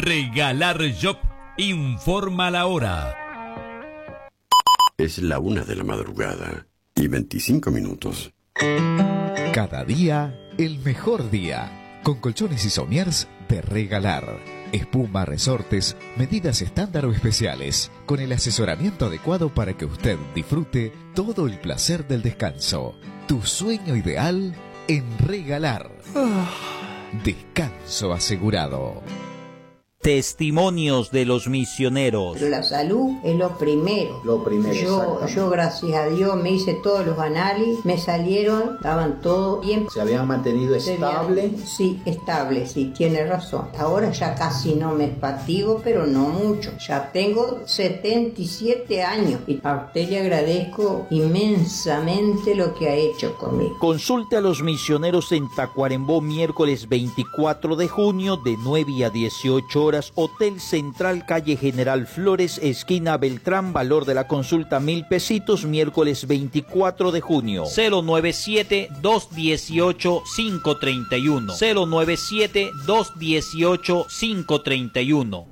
Regalar Shop informa la hora. Es la 1 de la madrugada y 25 minutos. Cada día, el mejor día. Con colchones y somiers de Regalar. Espuma, resortes, medidas estándar o especiales. Con el asesoramiento adecuado para que usted disfrute todo el placer del descanso. Tu sueño ideal en Regalar. Descanso asegurado. Testimonios de los misioneros. Pero la salud es lo primero. Yo gracias a Dios me hice todos los análisis, me salieron, estaban todos bien. ¿Se habían mantenido estable? Sí, estable, sí, tiene razón. Ahora ya casi no me fatigo, pero no mucho. Ya tengo 77 años y a usted le agradezco inmensamente lo que ha hecho conmigo. Consulte a los misioneros en Tacuarembó miércoles 24 de junio de 9 a 18 horas. Hotel Central, calle General Flores, esquina Beltrán. Valor de la consulta 1,000 pesitos, miércoles 24 de junio. 097-218-531. 097-218-531.